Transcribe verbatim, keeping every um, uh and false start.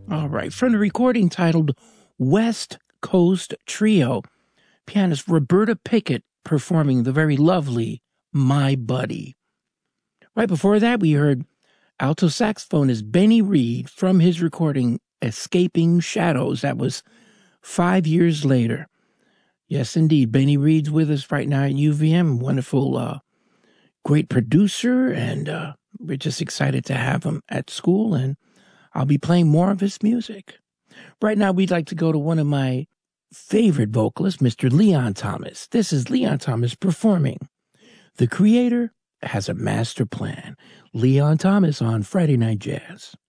All right. From the recording titled West Coast Trio, pianist Roberta Pickett performing the very lovely My Buddy. Right before that, we heard alto saxophonist Benny Reed from his recording Escaping Shadows. That was five years later. Yes, indeed. Benny Reed's with us right now at U V M. Wonderful, uh, great producer, and uh, we're just excited to have him at school, and I'll be playing more of his music. Right now, we'd like to go to one of my favorite vocalists, Mister Leon Thomas. This is Leon Thomas performing The Creator Has a Master Plan. Leon Thomas on Friday Night Jazz.